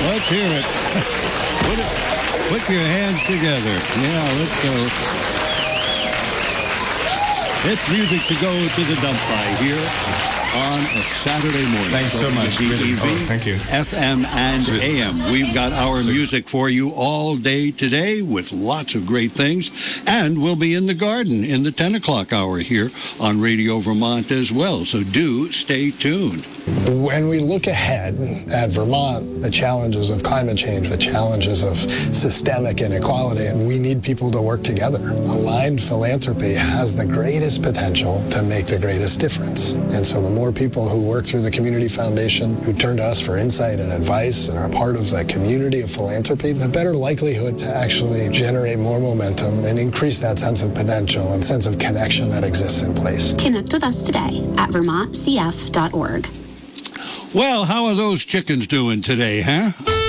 Let's hear it. Put your hands together. Yeah, let's go. It's music to go to the dump by here on a Saturday morning. Thanks so much. WDEV, thank you. FM and AM. We've got our music for you all day today with lots of great things. And we'll be in the garden in the 10 o'clock hour here on Radio Vermont as well. So do stay tuned. When we look ahead at Vermont, the challenges of climate change, the challenges of systemic inequality, we need people to work together. Aligned philanthropy has the greatest potential to make the greatest difference. And so the more people who work through the Community Foundation, who turn to us for insight and advice and are part of the community of philanthropy, the better likelihood to actually generate more momentum and increase that sense of potential and sense of connection that exists in place. Connect with us today at vermontcf.org. Well, how are those chickens doing today, huh?